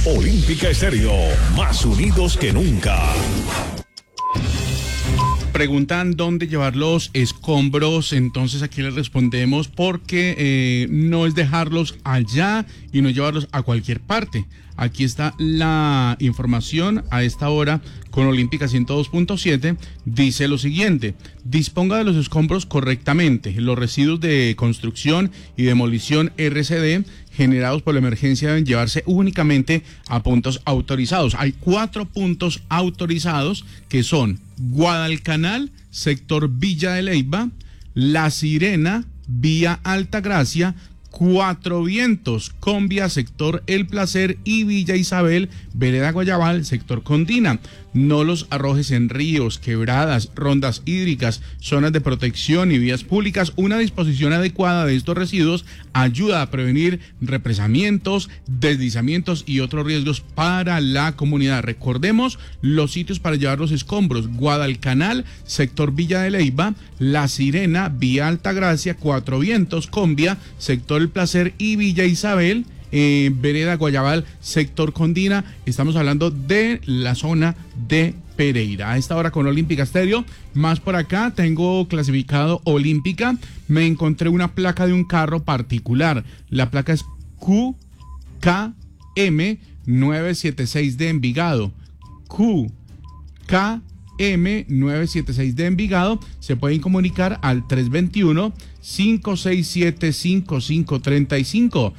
Olímpica Estéreo, más unidos que nunca. Preguntan dónde llevar los escombros, entonces aquí les respondemos porque no es dejarlos allá y no llevarlos a cualquier parte. Aquí está la información a esta hora con Olímpica 102.7. Dice lo siguiente: disponga de los escombros correctamente. Los residuos de construcción y demolición RCD generados por la emergencia deben llevarse únicamente a puntos autorizados. Hay 4 puntos autorizados que son Guadalcanal, sector Villa de Leyva, La Sirena, vía Altagracia, Cuatro Vientos, Convia, sector El Placer, y Villa Isabel, vereda Guayabal, sector Condina. No los arrojes en ríos, quebradas, rondas hídricas, zonas de protección y vías públicas. Una disposición adecuada de estos residuos ayuda a prevenir represamientos, deslizamientos y otros riesgos para la comunidad. Recordemos los sitios para llevar los escombros: Guadalcanal, sector Villa de Leyva, La Sirena, vía Altagracia, Cuatro Vientos, Convia, sector El Placer, y Villa Isabel, vereda Guayabal, sector Condina. Estamos hablando de la zona de Pereira. A esta hora con Olímpica Estéreo. Más por acá tengo clasificado Olímpica. Me encontré una placa de un carro particular. La placa es QKM 976 de Envigado. QKM 976 de Envigado. Se pueden comunicar al 321-567-5535.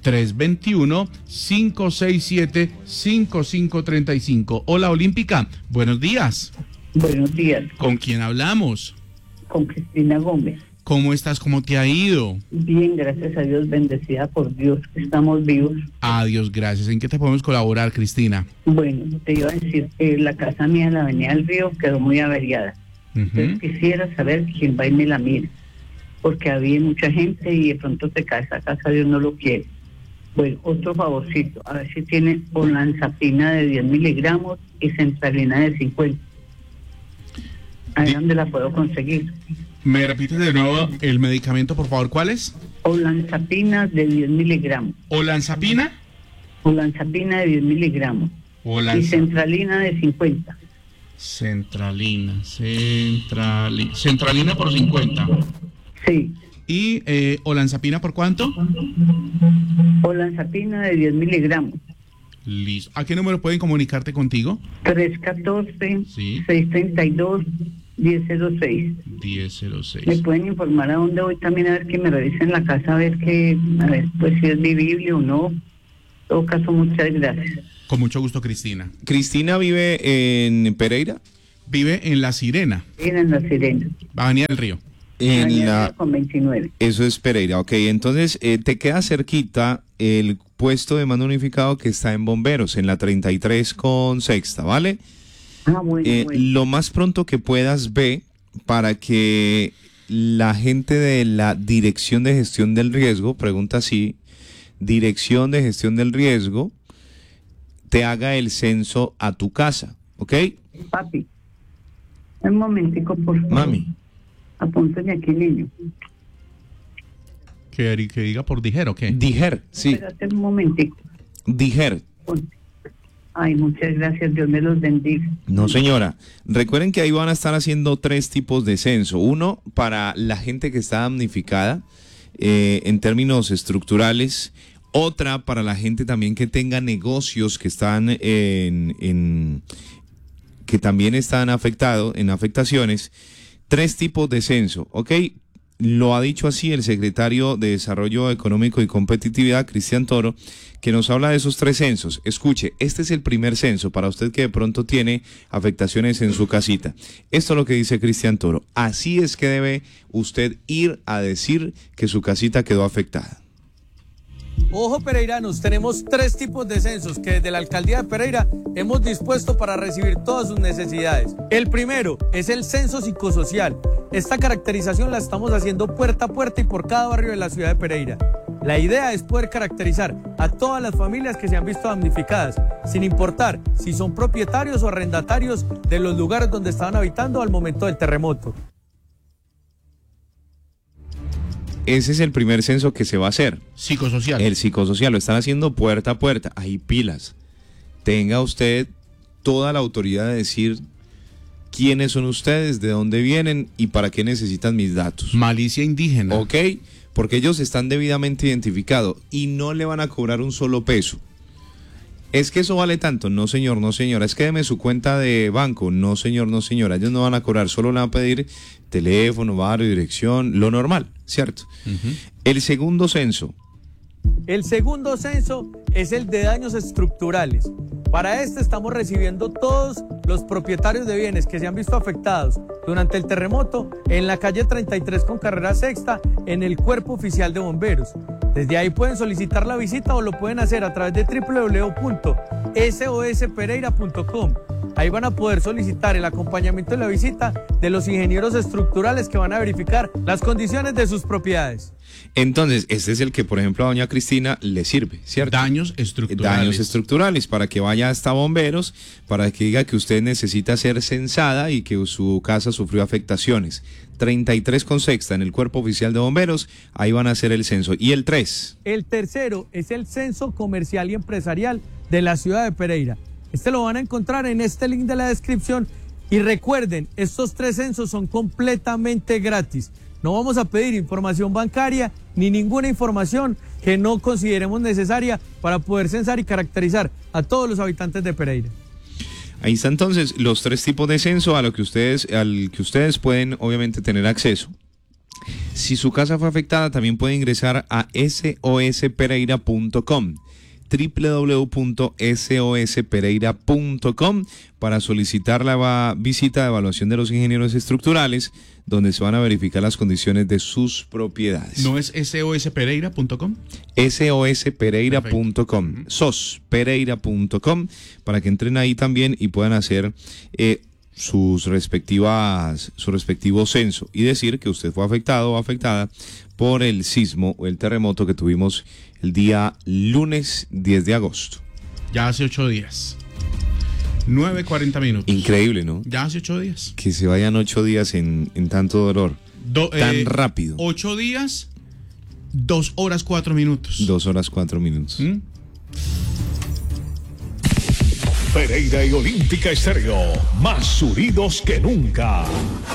321-567-5535. Hola, Olímpica, buenos días. Buenos días. ¿Con quién hablamos? Con Cristina Gómez. ¿Cómo estás? ¿Cómo te ha ido? Bien, gracias a Dios, bendecida por Dios, que estamos vivos. Adiós, gracias. ¿En qué te podemos colaborar, Cristina? Bueno, te iba a decir, la casa mía en la Avenida del Río quedó muy averiada. Entonces quisiera saber quién va y me la mira, porque había mucha gente y de pronto te cae esa casa, Dios no lo quiere. Bueno, otro favorcito, a ver si tiene olanzapina de 10 miligramos y centralina de 50. ¿A dónde la puedo conseguir? ¿Me repites de nuevo el medicamento, por favor? ¿Cuál es? Olanzapina de 10 miligramos. ¿Olanzapina? Olanzapina de 10 miligramos. Y centralina de 50. Centralina por 50. Sí. ¿Y olanzapina por cuánto? Olanzapina de 10 miligramos. Listo. ¿A qué número pueden comunicarte contigo? 314-632-1006. 1006. ¿Me pueden informar a dónde voy también? A ver que me revisen la casa, a ver pues si es vivible o no. En todo caso, muchas gracias. Con mucho gusto, Cristina. ¿Cristina vive en Pereira? Vive en La Sirena. Vive en La Sirena. Avenida del Río. Con 29. Eso es Pereira, ok. Entonces, te queda cerquita el puesto de mando unificado que está en Bomberos, en la 33 con Sexta, ¿vale? Bueno. Lo más pronto que puedas, ve para que la gente de la Dirección de Gestión del Riesgo, pregunta así, Dirección de Gestión del Riesgo, te haga el censo a tu casa, ¿ok? Papi, un momentico, por favor. Mami. Apúntame aquí, niño. ¿Que diga por Dijer o qué? Dijer, sí. Espérate un momentico. Dijer. Ay, muchas gracias, Dios me los bendiga. No, señora. Recuerden que ahí van a estar haciendo 3 tipos de censo. Uno, para la gente que está damnificada en términos estructurales. Otra, para la gente también que tenga negocios que están que también están en afectaciones. 3 tipos de censo, ¿ok? Lo ha dicho así el secretario de Desarrollo Económico y Competitividad, Cristian Toro, que nos habla de esos 3 censos. Escuche, este es el primer censo para usted que de pronto tiene afectaciones en su casita. Esto es lo que dice Cristian Toro. Así es que debe usted ir a decir que su casita quedó afectada. Ojo, pereiranos, tenemos 3 tipos de censos que desde la Alcaldía de Pereira hemos dispuesto para recibir todas sus necesidades. El primero es el censo psicosocial. Esta caracterización la estamos haciendo puerta a puerta y por cada barrio de la ciudad de Pereira. La idea es poder caracterizar a todas las familias que se han visto damnificadas, sin importar si son propietarios o arrendatarios de los lugares donde estaban habitando al momento del terremoto. Ese es el primer censo que se va a hacer. Psicosocial. El psicosocial, lo están haciendo puerta a puerta. Hay pilas. tenga usted toda la autoridad de decir quiénes son ustedes, de dónde vienen y para qué necesitan mis datos. Malicia indígena. ¿Ok? Porque ellos están debidamente identificados y no le van a cobrar un solo peso. Es que eso vale tanto. No, señor, no, señora. Es que deme su cuenta de banco. No, señor, no, señora. Ellos no van a cobrar. Solo le van a pedir teléfono, barrio, dirección, lo normal, ¿cierto? El segundo censo. El segundo censo es el de daños estructurales. Para este estamos recibiendo todos los propietarios de bienes que se han visto afectados durante el terremoto en la calle 33 con carrera sexta en el Cuerpo Oficial de Bomberos. Desde ahí pueden solicitar la visita o lo pueden hacer a través de www.sospereira.com. Ahí van a poder solicitar el acompañamiento de la visita de los ingenieros estructurales que van a verificar las condiciones de sus propiedades. Entonces, este es el que, por ejemplo, a doña Cristina le sirve, ¿cierto? Daños estructurales. Daños estructurales, para que vaya hasta bomberos, para que diga que usted necesita ser censada y que su casa sufrió afectaciones. 33 con sexta en el Cuerpo Oficial de Bomberos, ahí van a hacer el censo. ¿Y el 3? El tercero es el censo comercial y empresarial de la ciudad de Pereira. Este lo van a encontrar en este link de la descripción. Y recuerden, estos 3 censos son completamente gratis. No vamos a pedir información bancaria ni ninguna información que no consideremos necesaria para poder censar y caracterizar a todos los habitantes de Pereira. Ahí está entonces los 3 tipos de censo al que ustedes pueden obviamente tener acceso. Si su casa fue afectada, también puede ingresar a sospereira.com. www.sospereira.com para solicitar la visita de evaluación de los ingenieros estructurales, donde se van a verificar las condiciones de sus propiedades. ¿No es sospereira.com? sospereira.com, sospereira.com, para que entren ahí también y puedan hacer su respectivo censo y decir que usted fue afectado o afectada por el sismo o el terremoto que tuvimos el día lunes 10 de agosto. Ya hace 8 días. 9:40 minutos. Increíble, ¿no? Ya hace 8 días. Que se vayan 8 días en tanto dolor. Tan rápido. 8 días, 2 horas 4 minutos. 2 horas 4 minutos. Pereira y Olímpica Estéreo, más unidos que nunca.